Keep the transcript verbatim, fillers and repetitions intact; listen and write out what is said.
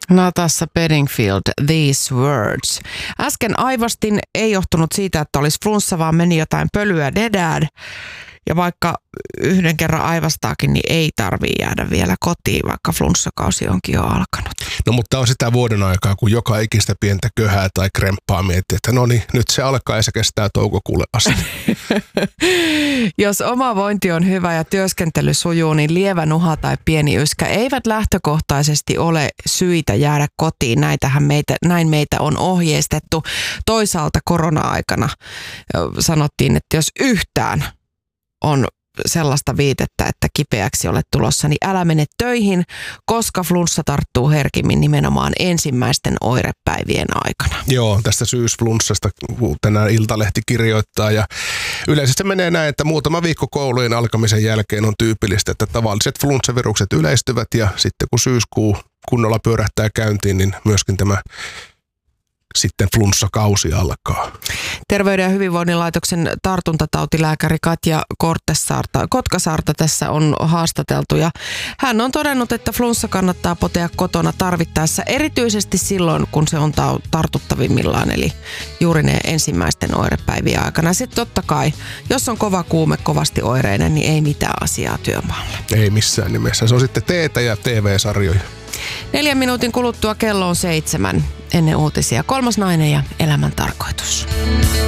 Natasha Bedingfield, These Words. Äsken aivastin, ei johtunut siitä, että olisi flunssa, vaan meni jotain pölyä dedään. Ja vaikka yhden kerran aivastaakin, niin ei tarvii jäädä vielä kotiin, vaikka flunssakausi onkin jo alkanut. No mutta on sitä vuoden aikaa, kun joka ikistä pientä köhää tai kremppaa miettii, että no niin, nyt se alkaa ja se kestää toukokuulle asti. Jos oma vointi on hyvä ja työskentely sujuu, niin lievä nuha tai pieni yskä eivät lähtökohtaisesti ole syitä jäädä kotiin. Näitähän meitä, näin meitä on ohjeistettu. Toisaalta korona-aikana sanottiin, että jos yhtään on sellaista viitettä, että kipeäksi olet tulossa, niin älä mene töihin, koska flunssa tarttuu herkimmin nimenomaan ensimmäisten oirepäivien aikana. Joo, tästä syysflunssasta tänään Iltalehti kirjoittaa ja yleisesti se menee näin, että muutama viikko koulujen alkamisen jälkeen on tyypillistä, että tavalliset flunssavirukset yleistyvät ja sitten kun syyskuu kunnolla pyörähtää käyntiin, niin myöskin tämä sitten flunssakausi alkaa. Terveyden ja hyvinvoinnin laitoksen tartuntatautilääkäri Katja Korttesaarta, Kotkasaarta tässä on haastateltu ja hän on todennut, että flunssa kannattaa potea kotona tarvittaessa, erityisesti silloin, kun se on ta- tartuttavimmillaan, eli juuri ne ensimmäisten oirepäivien aikana. Sitten totta kai, jos on kova kuume, kovasti oireinen, niin ei mitään asiaa työmaalle. Ei missään nimessä. Se on sitten teetä ja T V-sarjoja. Neljän minuutin kuluttua kello on seitsemän ennen uutisia. Kolmas nainen ja elämän tarkoitus.